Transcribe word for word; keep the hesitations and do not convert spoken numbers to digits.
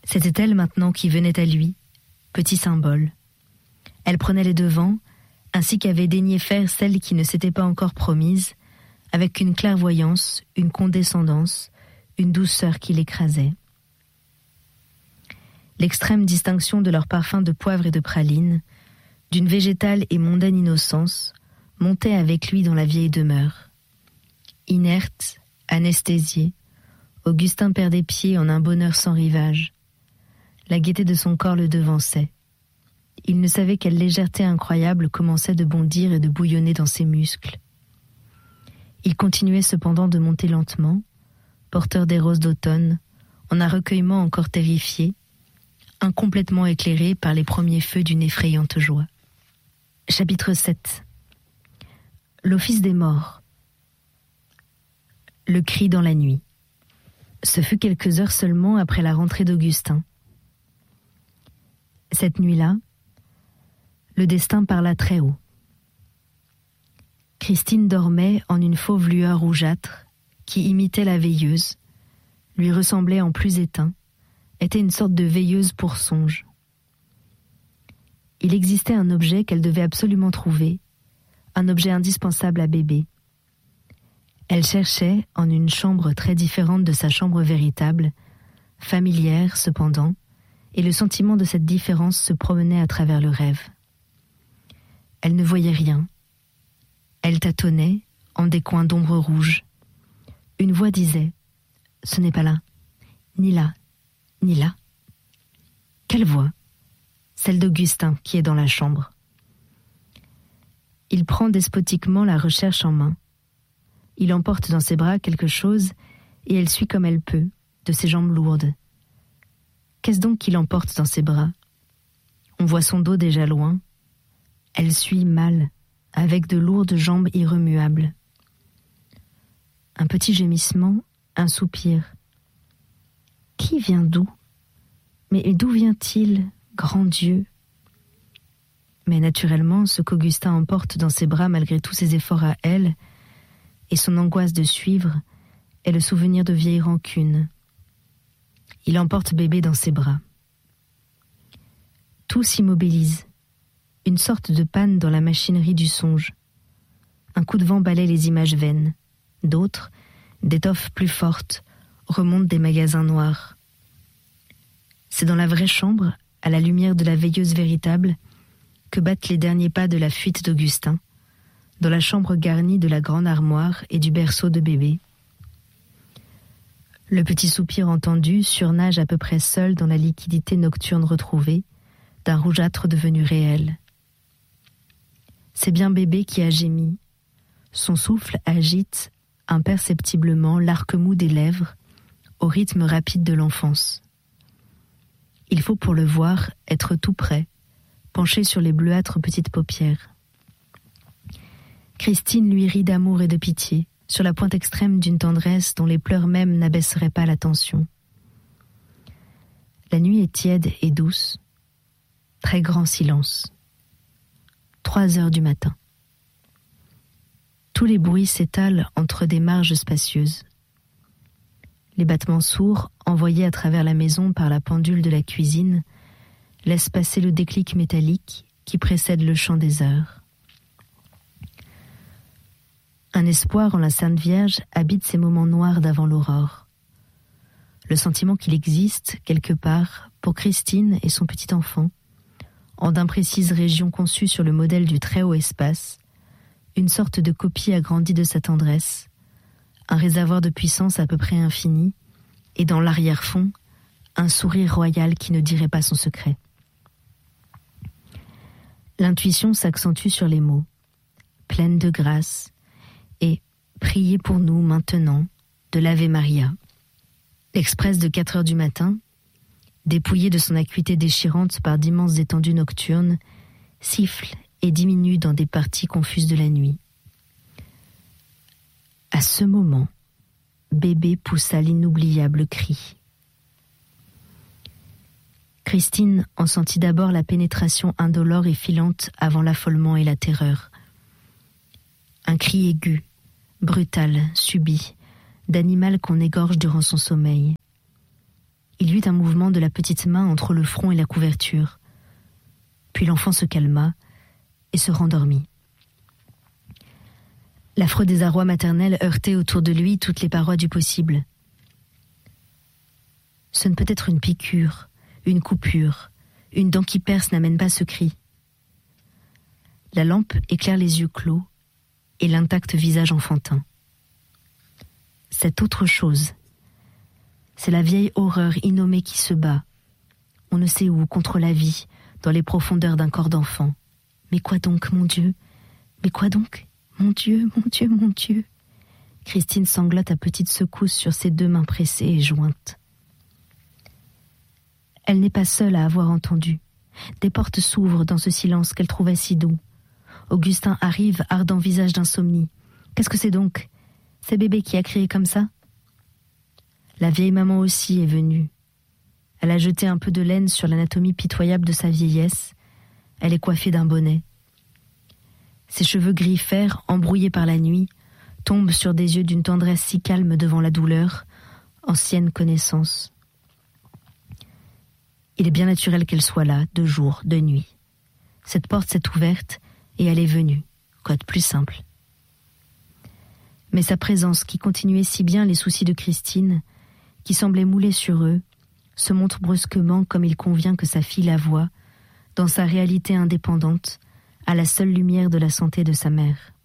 C'était elle maintenant qui venait à lui, petit symbole. Elle prenait les devants, ainsi qu'avait daigné faire celle qui ne s'était pas encore promise, avec une clairvoyance, une condescendance, une douceur qui l'écrasait. L'extrême distinction de leur parfum de poivre et de praline, d'une végétale et mondaine innocence, montait avec lui dans la vieille demeure. Inerte, anesthésiée, Augustin perdait pied en un bonheur sans rivage. La gaieté de son corps le devançait. Il ne savait quelle légèreté incroyable commençait de bondir et de bouillonner dans ses muscles. Il continuait cependant de monter lentement, porteur des roses d'automne, en un recueillement encore terrifié, incomplètement éclairé par les premiers feux d'une effrayante joie. Chapitre sept. L'office des morts. Le cri dans la nuit. Ce fut quelques heures seulement après la rentrée d'Augustin. Cette nuit-là, le destin parla très haut. Christine dormait en une fauve lueur rougeâtre qui imitait la veilleuse, lui ressemblait en plus éteint, était une sorte de veilleuse pour songe. Il existait un objet qu'elle devait absolument trouver, un objet indispensable à bébé. Elle cherchait, en une chambre très différente de sa chambre véritable, familière cependant, et le sentiment de cette différence se promenait à travers le rêve. Elle ne voyait rien. Elle tâtonnait en des coins d'ombre rouge. Une voix disait « Ce n'est pas là, ni là, ni là. » Quelle voix ? Celle d'Augustin qui est dans la chambre. Il prend despotiquement la recherche en main. Il emporte dans ses bras quelque chose et elle suit comme elle peut, de ses jambes lourdes. Qu'est-ce donc qu'il emporte dans ses bras ? On voit son dos déjà loin. Elle suit mal, avec de lourdes jambes irremuables. Un petit gémissement, un soupir. Qui vient d'où ? Mais d'où vient-il, grand Dieu ? Mais naturellement, ce qu'Augustin emporte dans ses bras malgré tous ses efforts à elle, et son angoisse de suivre, est le souvenir de vieilles rancunes. Il emporte bébé dans ses bras. Tout s'immobilise. Une sorte de panne dans la machinerie du songe. Un coup de vent balaie les images vaines. D'autres, d'étoffes plus fortes, remontent des magasins noirs. C'est dans la vraie chambre, à la lumière de la veilleuse véritable, que battent les derniers pas de la fuite d'Augustin, dans la chambre garnie de la grande armoire et du berceau de bébé. Le petit soupir entendu surnage à peu près seul dans la liquidité nocturne retrouvée, d'un rougeâtre devenu réel. C'est bien bébé qui a gémi. Son souffle agite imperceptiblement l'arc mou des lèvres au rythme rapide de l'enfance. Il faut pour le voir être tout près, penché sur les bleuâtres petites paupières. Christine lui rit d'amour et de pitié, sur la pointe extrême d'une tendresse dont les pleurs même n'abaisseraient pas l'attention. La nuit est tiède et douce. Très grand silence. Trois heures du matin. Tous les bruits s'étalent entre des marges spacieuses. Les battements sourds, envoyés à travers la maison par la pendule de la cuisine, laissent passer le déclic métallique qui précède le chant des heures. Un espoir en la Sainte Vierge habite ces moments noirs d'avant l'aurore. Le sentiment qu'il existe, quelque part, pour Christine et son petit enfant, en d'imprécises régions conçues sur le modèle du très haut espace, une sorte de copie agrandie de sa tendresse, un réservoir de puissance à peu près infini, et dans l'arrière-fond, un sourire royal qui ne dirait pas son secret. L'intuition s'accentue sur les mots, pleine de grâce, et « Priez pour nous maintenant » de l'Ave Maria. L'Express de quatre heures du matin, dépouillé de son acuité déchirante par d'immenses étendues nocturnes, siffle et diminue dans des parties confuses de la nuit. À ce moment, bébé poussa l'inoubliable cri. Christine en sentit d'abord la pénétration indolore et filante avant l'affolement et la terreur. Un cri aigu, brutal, subit, d'animal qu'on égorge durant son sommeil. Il y eut un mouvement de la petite main entre le front et la couverture. Puis l'enfant se calma et se rendormit. L'affreux désarroi maternel heurtait autour de lui toutes les parois du possible. Ce ne peut être une piqûre, une coupure, une dent qui perce n'amène pas ce cri. La lampe éclaire les yeux clos et l'intact visage enfantin. Cette autre chose, c'est la vieille horreur innommée qui se bat, on ne sait où, contre la vie, dans les profondeurs d'un corps d'enfant. Mais quoi donc, mon Dieu? Mais quoi donc? Mon Dieu, mon Dieu, mon Dieu! Christine sanglote à petites secousses sur ses deux mains pressées et jointes. Elle n'est pas seule à avoir entendu. Des portes s'ouvrent dans ce silence qu'elle trouvait si doux. Augustin arrive, ardent visage d'insomnie. Qu'est-ce que c'est donc? C'est bébé qui a crié comme ça? La vieille maman aussi est venue. Elle a jeté un peu de laine sur l'anatomie pitoyable de sa vieillesse. Elle est coiffée d'un bonnet. Ses cheveux gris fer, embrouillés par la nuit, tombent sur des yeux d'une tendresse si calme devant la douleur, ancienne connaissance. Il est bien naturel qu'elle soit là, de jour, de nuit. Cette porte s'est ouverte et elle est venue, code plus simple. Mais sa présence, qui continuait si bien les soucis de Christine, qui semblait mouler sur eux, se montre brusquement comme il convient que sa fille la voie, dans sa réalité indépendante, à la seule lumière de la santé de sa mère.